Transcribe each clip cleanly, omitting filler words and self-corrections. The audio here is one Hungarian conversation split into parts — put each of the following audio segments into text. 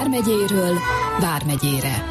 Vármegyéről Vármegyére.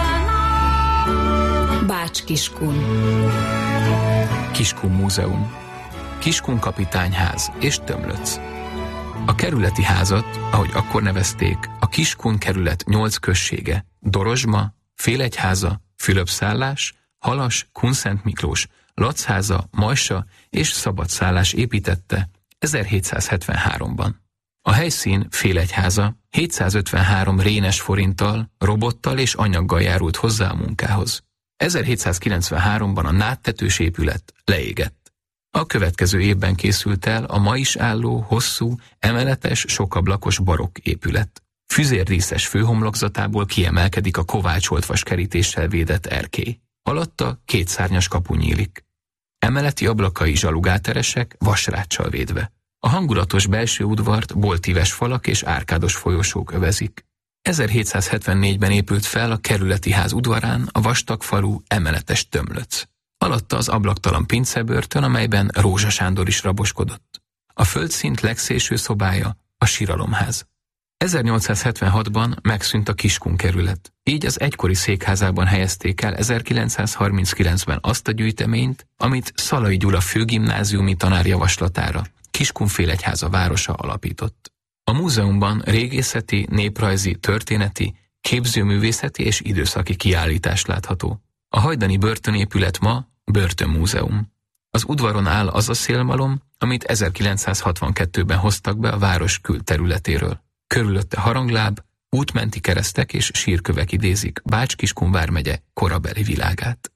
Bács-Kiskun. Kiskun Múzeum, Kiskun kapitányház és Tömlöc. A kerületi házat, ahogy akkor nevezték, a Kiskun kerület 8 községe, Dorozsma, Félegyháza, Fülöpszállás, Halas, Kunszent Miklós, Lacháza, Majsa és Szabadszállás építette 1773-ban. A helyszín Félegyháza 753 rénes forinttal, robottal és anyaggal járult hozzá a munkához. 1793-ban a nádtetős épület leégett. A következő évben készült el a ma is álló, hosszú, emeletes, sokablakos barokk épület. Füzérdíszes főhomlokzatából kiemelkedik a kovácsolt vaskerítéssel védett erkély. Alatta 2 szárnyas kapu nyílik. Emeleti ablakai zsalugáteresek, vasráccsal védve. A hangulatos belső udvart boltíves falak és árkádos folyosók övezik. 1774-ben épült fel a kerületi ház udvarán a vastagfalú emeletes Tömlöc. Alatta az ablaktalan pincebörtön, amelyben Rózsa Sándor is raboskodott. A földszint legszélső szobája a síralomház. 1876-ban megszűnt a Kiskun kerület, így az egykori székházában helyezték el 1939-ben azt a gyűjteményt, amit Szalai Gyula főgimnáziumi tanár javaslatára Kiskun-Félegyháza városa alapított. A múzeumban régészeti, néprajzi, történeti, képzőművészeti és időszaki kiállítás látható. A hajdani börtönépület ma börtönmúzeum. Az udvaron áll az a szélmalom, amit 1962-ben hoztak be a város külterületéről. Körülötte harangláb, útmenti keresztek és sírkövek idézik Bács-Kiskun vármegye korabeli világát.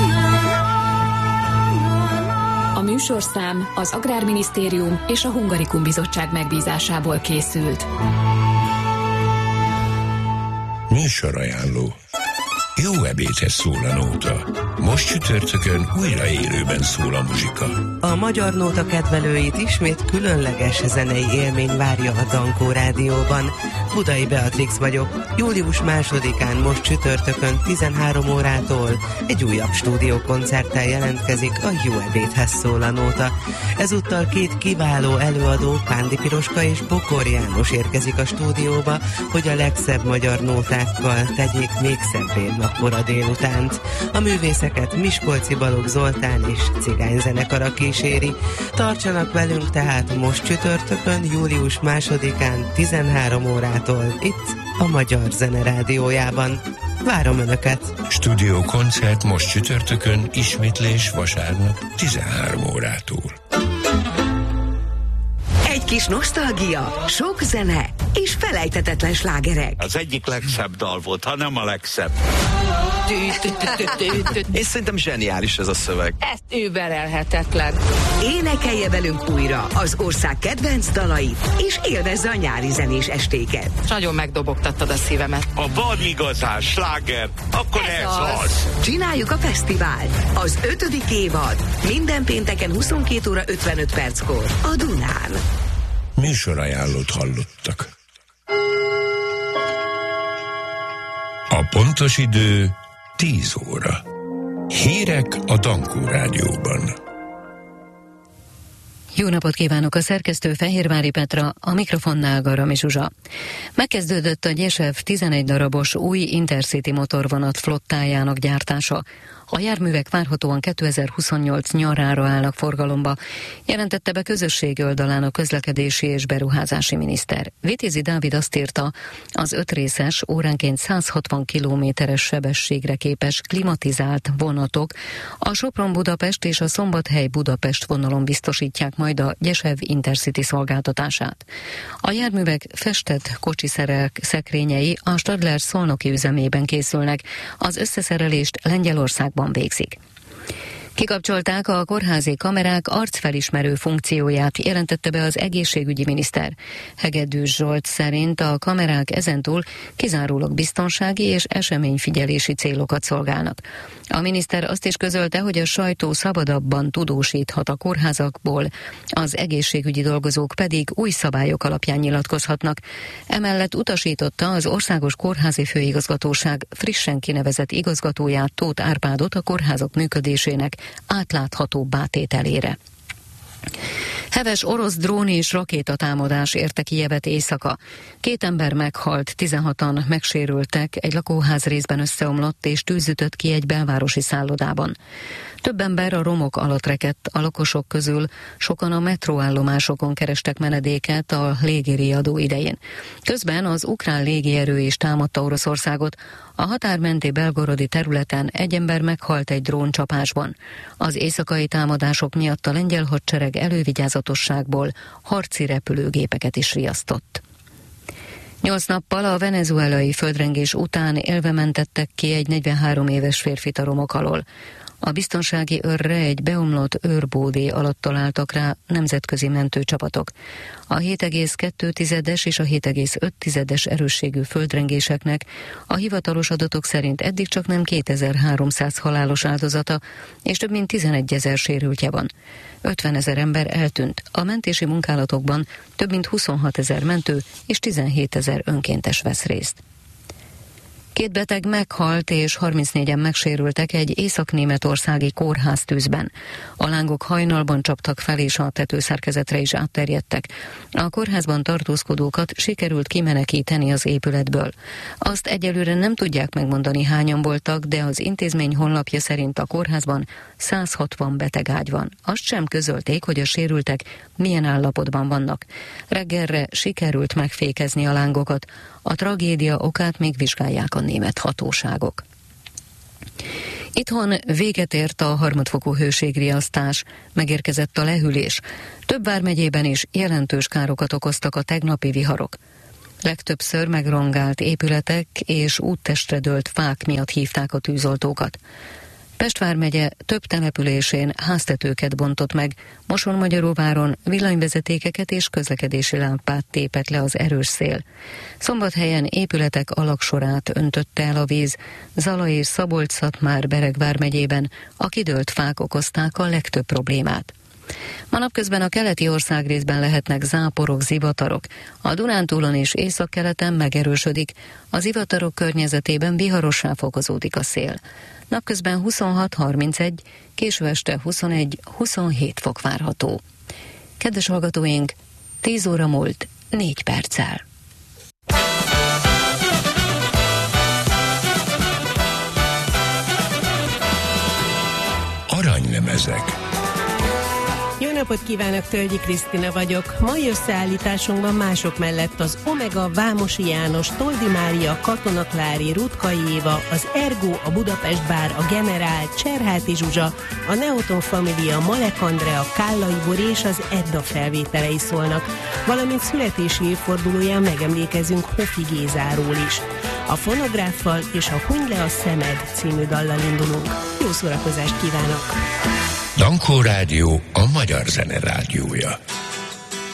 A műsorszám az Agrárminisztérium és a Hungarikum Bizottság megbízásából készült. Műsorajánló. Jó ebédhez szól a nóta. Most csütörtökön újra élőben szól a muzsika. A Magyar Nóta kedvelőit ismét különleges zenei élmény várja a Dankó Rádióban. Budai Beatrix vagyok. Július 2-án most csütörtökön 13 órától egy újabb stúdiókoncerttel jelentkezik a Jó ebédhez szól a nóta. Ezúttal 2 kiváló előadó, Pándi Piroska és Bokor János érkezik a stúdióba, hogy a legszebb magyar nótákkal tegyék még szebbé napkora délutánt. A művészeket Miskolci Balogh Zoltán és cigányzenekara kíséri. Tartsanak velünk tehát most csütörtökön, július 2-án 13 órától itt a Magyar Zene Rádiójában. Várom Önöket! Stúdiókoncert most csütörtökön, ismétlés vasárnap 13 órától. Egy kis nosztalgia, sok zene és felejthetetlen slágerek. Az egyik legszebb dal volt, ha nem a legszebb. És szerintem zseniális ez a szöveg. Ez überelhetetlen. Énekelje velünk újra az ország kedvenc dalait, és élvezze a nyári zenés estéket. Nagyon megdobogtattad a szívemet. A van igazán sláger, akkor ez az. Csináljuk a fesztivált. Az 5. évad. Minden pénteken 22 óra 55 perckor a Dunán. Műsorajánlót hallottak. A pontos idő 10 óra. Hírek a Dankó Rádióban. Jó napot kívánok, a szerkesztő Fehérvári Petra, a mikrofonnál Garami Zsuzsa. Megkezdődött a Gyesev 11 darabos új Intercity motorvonat flottájának gyártása. A járművek várhatóan 2028 nyarára állnak forgalomba, jelentette be közösségi oldalán a közlekedési és beruházási miniszter. Vitézi Dávid azt írta, az 5 részes, óránként 160 km-es sebességre képes klimatizált vonatok a Sopron-Budapest és a Szombathely-Budapest vonalon biztosítják majd a Gyesev Intercity szolgáltatását. A járművek festett kocsiszerek szekrényei a Stadler szolnoki üzemében készülnek, az összeszerelést Lengyelországban végzik. Kikapcsolták a kórházi kamerák arcfelismerő funkcióját, jelentette be az egészségügyi miniszter. Hegedűs Zsolt szerint a kamerák ezentúl kizárólag biztonsági és eseményfigyelési célokat szolgálnak. A miniszter azt is közölte, hogy a sajtó szabadabban tudósíthat a kórházakból, az egészségügyi dolgozók pedig új szabályok alapján nyilatkozhatnak. Emellett utasította az Országos Kórházi Főigazgatóság frissen kinevezett igazgatóját, Tóth Árpádot a kórházak működésének átláthatóbbá tételére. Heves orosz drón és rakétatámadás érte Kijevet éjszaka. 2 ember meghalt, 16-an megsérültek, egy lakóház részben összeomlott és tűz ütött ki egy belvárosi szállodában. Több ember a romok alatt rekedt, a lakosok közül sokan a metróállomásokon kerestek menedéket a légiriadó idején. Közben az ukrán légierő is támadta Oroszországot. A határmenti belgorodi területen egy ember meghalt egy dróncsapásban. Az éjszakai támadások miatt a lengyel hadsereg elővigyázatosságból harci repülőgépeket is riasztott. 8 nappal a venezuelai földrengés után élve mentettek ki egy 43 éves férfit a romok alól. A biztonsági őrre egy beomlott őrbódé alatt találtak rá nemzetközi mentőcsapatok. A 7,2-es és a 7,5-es erősségű földrengéseknek a hivatalos adatok szerint eddig csak nem 2300 halálos áldozata és több mint 11 000 sérültje van. 50 000 ember eltűnt. A mentési munkálatokban több mint 26 000 mentő és 17 000 önkéntes vesz részt. 2 beteg meghalt és 34-en megsérültek egy észak-németországi kórháztűzben. A lángok hajnalban csaptak fel és a tetőszerkezetre is átterjedtek. A kórházban tartózkodókat sikerült kimenekíteni az épületből. Azt egyelőre nem tudják megmondani, hányan voltak, de az intézmény honlapja szerint a kórházban 160 betegágy van. Azt sem közölték, hogy a sérültek milyen állapotban vannak. Reggelre sikerült megfékezni a lángokat. A tragédia okát még vizsgálják a német hatóságok. Itthon véget ért a harmadfokú hőségriasztás, megérkezett a lehűlés. Több vármegyében is jelentős károkat okoztak a tegnapi viharok. Legtöbbször megrongált épületek és úttestre dőlt fák miatt hívták a tűzoltókat. Pest vármegye több településén háztetőket bontott meg, Mosonmagyaróváron villanyvezetékeket és közlekedési lámpát tépett le az erős szél. Szombathelyen épületek alagsorát öntötte el a víz, Zala és Szabolcs-Szatmár-Bereg vármegyében a kidőlt fák okozták a legtöbb problémát. Ma napközben a keleti országrészben lehetnek záporok, zivatarok. A Dunántúlon és északkeleten megerősödik, a zivatarok környezetében viharossá fokozódik a szél. Napközben 26-31, késő este 21-27 fok várható. Kedves hallgatóink, 10 óra múlt 4 perccel. Aranylemezek. Jó napot kívánok, Tölgyi Krisztina vagyok. Mai összeállításunkban mások mellett az Omega, Vámosi János, Toldi Mária, Katona Klári, Rutkai Éva, az Ergo, a Budapest Bár, a Generál, Cserháti Zsuzsa, a Neoton Família, Malek Andrea, Kállai Bori és az Edda felvételei szólnak, valamint születési évfordulóján megemlékezünk Hofi Gézáról is. A Fonográffal és a Hunyd le a szemed című dallal indulunk. Jó szórakozást kívánok! Dankó Rádió, a magyar zene rádiója.